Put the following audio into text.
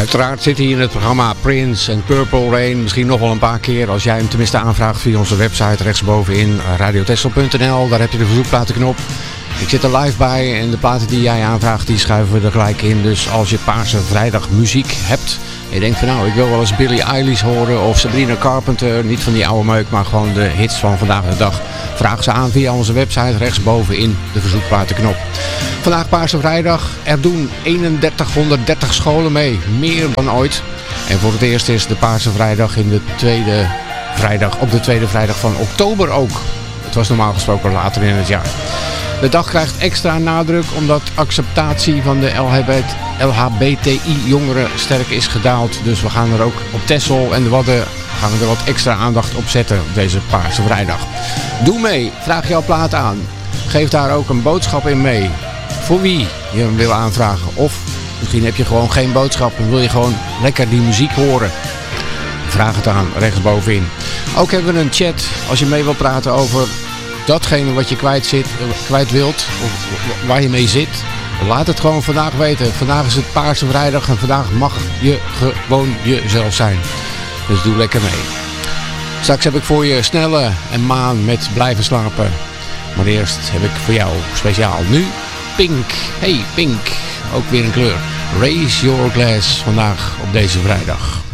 Uiteraard zit hij in het programma Prince en Purple Rain. Misschien nog wel een paar keer als jij hem tenminste aanvraagt via onze website rechtsbovenin radiotexel.nl. Daar heb je de verzoekplatenknop. Ik zit er live bij en de platen die jij aanvraagt die schuiven we er gelijk in. Dus als je Paarse Vrijdag muziek hebt en je denkt van nou ik wil wel eens Billie Eilish horen of Sabrina Carpenter. Niet van die oude meuk maar gewoon de hits van vandaag de dag. Vraag ze aan via onze website rechtsbovenin de verzoekplatenknop. Vandaag Paarse Vrijdag. Er doen 3130 scholen mee. Meer dan ooit. En voor het eerst is de Paarse Vrijdag op de tweede vrijdag van oktober ook. Het was normaal gesproken later in het jaar. De dag krijgt extra nadruk omdat acceptatie van de LHBTI-jongeren sterk is gedaald. Dus we gaan er ook op Texel en de Wadden gaan we er wat extra aandacht op zetten op deze Paarse Vrijdag. Doe mee, vraag jouw plaat aan. Geef daar ook een boodschap in mee. Voor wie je hem wil aanvragen. Of misschien heb je gewoon geen boodschap en wil je gewoon lekker die muziek horen. Vraag het aan, rechtsbovenin. Ook hebben we een chat als je mee wilt praten over datgene wat je kwijt wilt. Of waar je mee zit. Laat het gewoon vandaag weten. Vandaag is het Paarse Vrijdag en vandaag mag je gewoon jezelf zijn. Dus doe lekker mee. Straks heb ik voor je Snelle en Maan met Blijven Slapen. Maar eerst heb ik voor jou speciaal nu Pink. Hey Pink, ook weer een kleur. Raise your glass vandaag op deze vrijdag.